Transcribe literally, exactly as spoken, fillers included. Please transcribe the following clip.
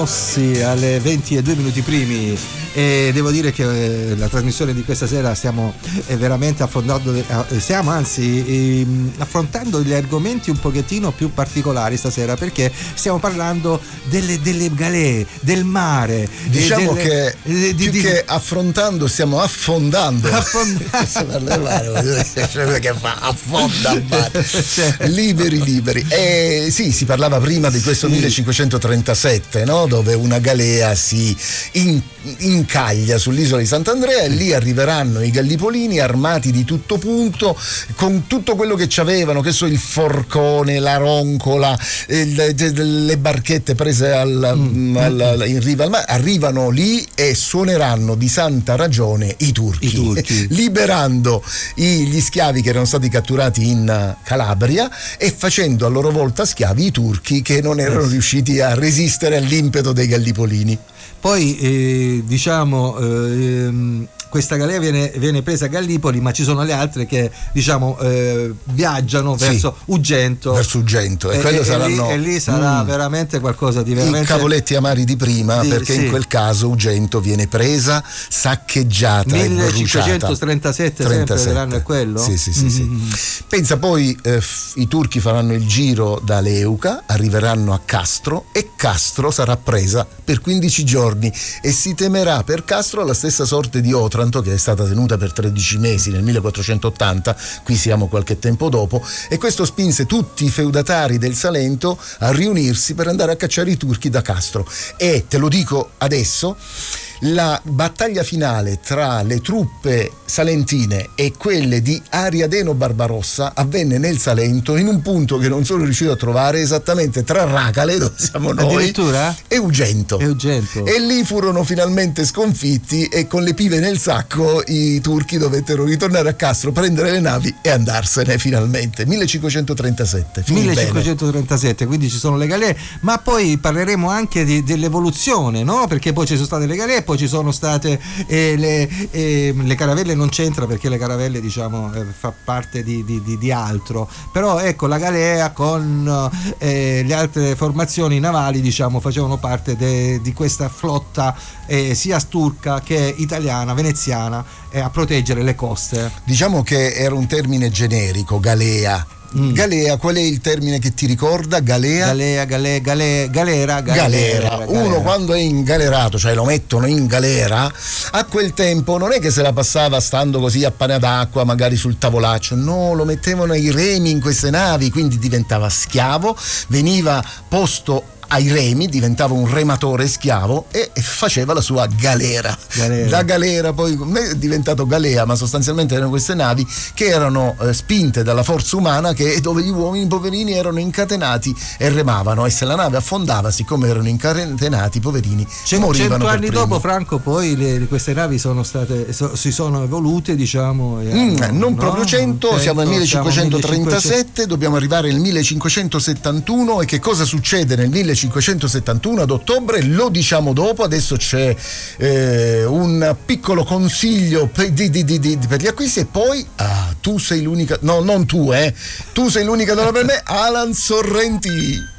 Alle venti e due minuti primi, e devo dire che eh, la trasmissione di questa sera stiamo eh, veramente affrontando eh, stiamo anzi eh, affrontando degli argomenti un pochettino più particolari stasera, perché stiamo parlando delle, delle galee, del mare, diciamo delle, che eh, di, più di, che affrontando stiamo affondando affondando che fa affonda liberi liberi e sì, si parlava prima di questo sì. millecinquecentotrentasette, no? Dove una galea si in, incaglia sull'isola di Sant'Andrea e lì arriveranno i gallipolini armati di tutto punto, con tutto quello che c'avevano, che so, il forcone, la roncola, il, le barchette prese al, mm. al, in riva al mare. Arrivano lì e suoneranno di santa ragione i turchi, I turchi. liberando i, gli schiavi che erano stati catturati in Calabria e facendo a loro volta schiavi i turchi che non erano yes. riusciti a resistere all'impeto dei gallipolini. Poi eh, diciamo eh, questa galea viene, viene presa a Gallipoli, ma ci sono le altre che diciamo eh, viaggiano verso sì, Ugento verso Ugento e, e, e, saranno, lì, e lì sarà mm, veramente qualcosa di veramente i cavoletti amari di prima di, perché sì. in quel caso Ugento viene presa, saccheggiata millecinquecentotrentasette e bruciata. Sempre l'anno è quello? Sì, sì, sì, mm-hmm. sì. Pensa poi eh, f- i turchi faranno il giro da Leuca, arriveranno a Castro e Castro sarà presa per quindici giorni e si temerà per Castro la stessa sorte di Otranto, che è stata tenuta per tredici mesi nel millequattrocentottanta, qui siamo qualche tempo dopo, e questo spinse tutti i feudatari del Salento a riunirsi per andare a cacciare i turchi da Castro. E te lo dico adesso, la battaglia finale tra le truppe salentine e quelle di Ariadeno Barbarossa avvenne nel Salento, in un punto che non sono riuscito a trovare, esattamente tra Racale, dove siamo noi, e Ugento. e Ugento. E lì furono finalmente sconfitti e con le pive nel sacco i turchi dovettero ritornare a Castro, prendere le navi e andarsene finalmente. millecinquecentotrentasette. millecinquecentotrentasette, quindi ci sono le galee, ma poi parleremo anche di, dell'evoluzione, no? Perché poi ci sono state le galee, poi ci sono state eh, le, eh, le caravelle. Non c'entra perché le caravelle diciamo eh, fa parte di, di, di, di altro, però ecco la galea con eh, le altre formazioni navali diciamo facevano parte de, di questa flotta eh, sia turca che italiana, veneziana, eh, a proteggere le coste. Diciamo che era un termine generico, galea. Mm. Galea, qual è il termine che ti ricorda? Galea? Galea, galea, galea, galera, galera, galera. galera. Uno quando è ingalerato, cioè lo mettono in galera, a quel tempo non è che se la passava stando così a pane d'acqua, magari sul tavolaccio, no, lo mettevano ai remi in queste navi, quindi diventava schiavo, veniva posto ai remi, diventava un rematore schiavo e faceva la sua galera. galera. La galera poi è diventato galea, ma sostanzialmente erano queste navi che erano eh, spinte dalla forza umana, che dove gli uomini poverini erano incatenati e remavano, e se la nave affondava, siccome erano incatenati, i poverini C- morivano. Cento per anni primi. Dopo, Franco, poi le, queste navi sono state so, si sono evolute, diciamo. E mm, hanno, non no? proprio cento, siamo nel millecinquecentotrentasette, dobbiamo arrivare nel millecinquecentosettantuno. E che cosa succede nel millecinquecentosettantuno ad ottobre? Lo diciamo dopo. Adesso c'è eh, un piccolo consiglio per, di, di, di, di, per gli acquisti, e poi ah, tu sei l'unica, no, non tu, eh tu sei l'unica donna per me, Alan Sorrenti.